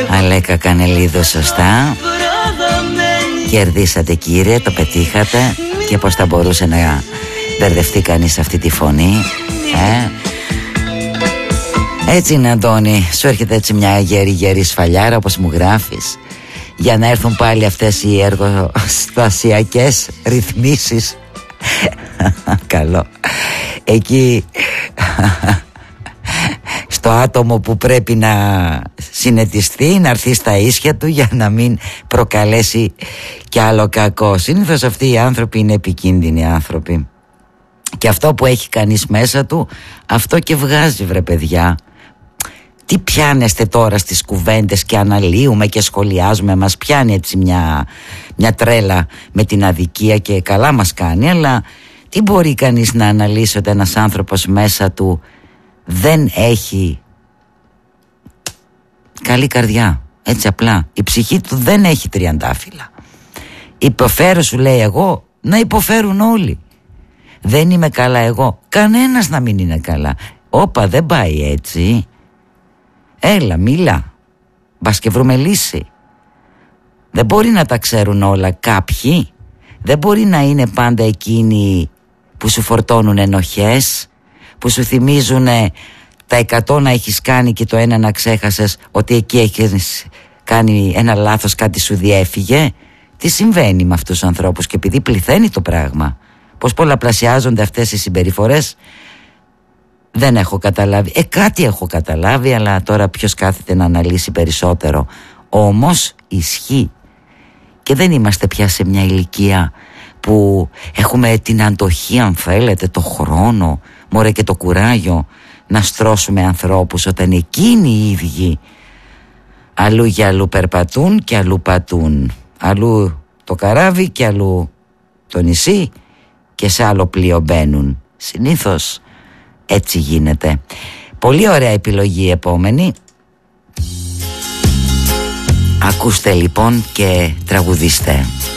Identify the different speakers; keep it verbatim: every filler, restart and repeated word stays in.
Speaker 1: Αλέκα Κανελίδου, σωστά. Κερδίσατε κύριε, το πετύχατε. Και πως θα μπορούσε να μπερδευτεί κανείς αυτή τη φωνή, ε? Έτσι είναι, Αντώνη, σου έρχεται έτσι μια γέρη γέρη σφαλιάρα όπως μου γράφεις, για να έρθουν πάλι αυτές οι εργοστασιακές ρυθμίσεις. Καλό. Εκεί στο άτομο που πρέπει να συνετιστεί, να έρθει στα ίσια του για να μην προκαλέσει κι άλλο κακό. Συνήθως αυτοί οι άνθρωποι είναι επικίνδυνοι άνθρωποι. Και αυτό που έχει κανείς μέσα του, αυτό και βγάζει, βρε παιδιά. Τι πιάνεστε τώρα στις κουβέντες και αναλύουμε και σχολιάζουμε? Μας πιάνει έτσι μια, μια τρέλα με την αδικία και καλά μας κάνει, αλλά τι μπορεί κανείς να αναλύσει ότι ένας άνθρωπος μέσα του δεν έχει καλή καρδιά? Έτσι απλά. Η ψυχή του δεν έχει τριαντάφυλλα. Υποφέρω, σου λέει, εγώ, να υποφέρουν όλοι. Δεν είμαι καλά εγώ, κανένας να μην είναι καλά. Όπα, δεν πάει έτσι. Έλα, μίλα. Μπας και βρούμε λύση. Δεν μπορεί να τα ξέρουν όλα κάποιοι. Δεν μπορεί να είναι πάντα εκείνοι που σου φορτώνουν ενοχές, που σου θυμίζουν τα εκατό να έχεις κάνει και το ένα να ξέχασες ότι εκεί έχεις κάνει ένα λάθος, κάτι σου διέφυγε. Τι συμβαίνει με αυτούς τους ανθρώπους? Και επειδή πληθαίνει το πράγμα, πως πολλαπλασιάζονται αυτές οι συμπεριφορές, δεν έχω καταλάβει. Ε, κάτι έχω καταλάβει, αλλά τώρα ποιος κάθεται να αναλύσει περισσότερο? Όμως ισχύει. Και δεν είμαστε πια σε μια ηλικία που έχουμε την αντοχή, αν θέλετε, το χρόνο, μωρέ, και το κουράγιο να στρώσουμε ανθρώπους, όταν εκείνοι οι ίδιοι αλλού για αλλού περπατούν και αλλού πατούν. Αλλού το καράβι και αλλού το νησί και σε άλλο πλοίο μπαίνουν. Συνήθως έτσι γίνεται. Πολύ ωραία επιλογή επόμενη. Ακούστε λοιπόν και τραγουδίστε.